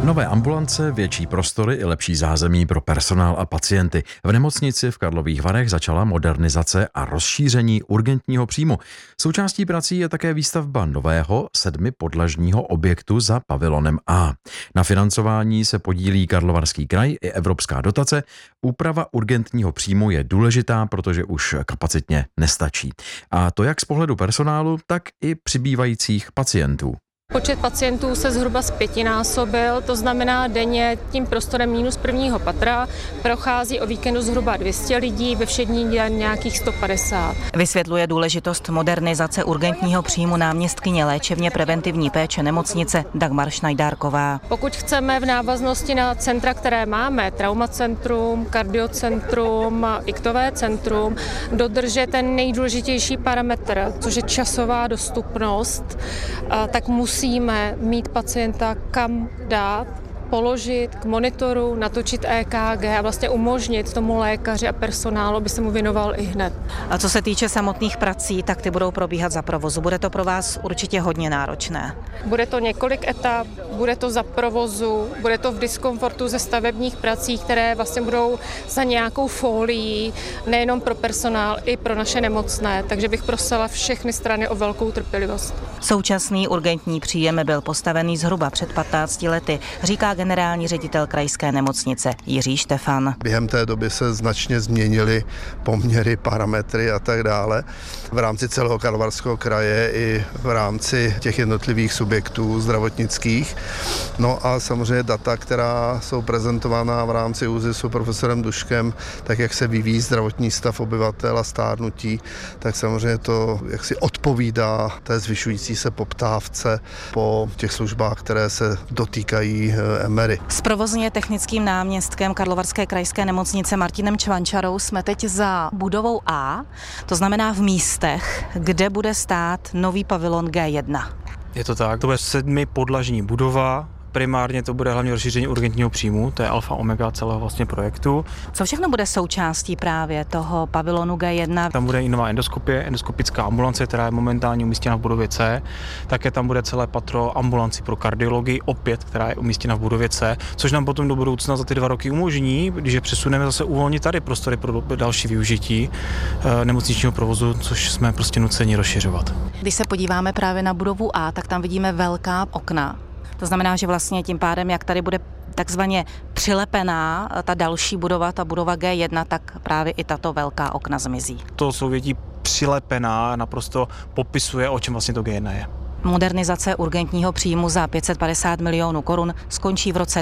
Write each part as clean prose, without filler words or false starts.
Nové ambulance, větší prostory i lepší zázemí pro personál a pacienty. V nemocnici v Karlových Varech začala modernizace a rozšíření urgentního příjmu. Součástí prací je také výstavba nového 7podlažního objektu za pavilonem A. Na financování se podílí Karlovarský kraj i evropská dotace. Úprava urgentního příjmu je důležitá, protože už kapacitně nestačí. A to jak z pohledu personálu, tak i přibývajících pacientů. Počet pacientů se zhruba zpětinásobil, to znamená denně tím prostorem minus prvního patra prochází o víkendu zhruba 200 lidí, ve všední den nějakých 150. Vysvětluje důležitost modernizace urgentního příjmu náměstkyně léčebně preventivní péče nemocnice Dagmar Šnajdárková. Pokud chceme v návaznosti na centra, které máme, traumacentrum, kardiocentrum, iktové centrum, dodržet ten nejdůležitější parametr, což je časová dostupnost, tak musíme mít pacienta kam dát, položit k monitoru, natočit EKG a vlastně umožnit tomu lékaři a personálu, aby se mu věnoval i hned. A co se týče samotných prací, tak ty budou probíhat za provozu. Bude to pro vás určitě hodně náročné. Bude to několik etap, bude to za provozu, bude to v diskomfortu ze stavebních prací, které vlastně budou za nějakou fólií, nejenom pro personál, i pro naše nemocné. Takže bych prosila všechny strany o velkou trpělivost. Současný urgentní příjem byl postavený zhruba před 15 lety, říká generální ředitel krajské nemocnice Jiří Štefan. Během té doby se značně změnily poměry, parametry a tak dále. V rámci celého Karlovarského kraje i v rámci těch jednotlivých subjektů zdravotnických. No a samozřejmě data, která jsou prezentována v rámci ÚZISu profesorem Duškem, tak jak se vyvíjí zdravotní stav obyvatel a stárnutí, tak samozřejmě to jaksi odpovídá té zvyšující se poptávce po těch službách, které se dotýkají emery. S provozně technickým náměstkem Karlovarské krajské nemocnice Martinem Čvančarou jsme teď za budovou A, to znamená v místech, kde bude stát nový pavilon G1. Je to tak, to bude 7podlažní budova. Primárně to bude hlavně rozšíření urgentního příjmu, to je alfa omega celého vlastně projektu. Co všechno bude součástí právě toho pavilonu G1? Tam bude i nová endoskopie, endoskopická ambulance, která je momentálně umístěna v budově C. Také tam bude celé patro ambulanci pro kardiologii, opět, která je umístěna v budově C, což nám potom do budoucna za ty 2 roky umožní, když je přesuneme, zase uvolnit tady prostory pro další využití nemocničního provozu, což jsme prostě nuceni rozšiřovat. Když se podíváme právě na budovu A, tak tam vidíme velká okna. To znamená, že vlastně tím pádem, jak tady bude takzvaně přilepená ta další budova, ta budova G1, tak právě i tato velká okna zmizí. To souvětí přilepená naprosto popisuje, o čem vlastně to G1 je. Modernizace urgentního příjmu za 550 milionů korun skončí v roce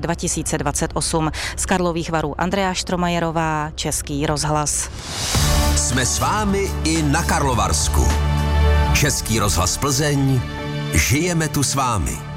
2028. Z Karlových Varů Andrea Štromajerová, Český rozhlas. Jsme s vámi i na Karlovarsku. Český rozhlas Plzeň, žijeme tu s vámi.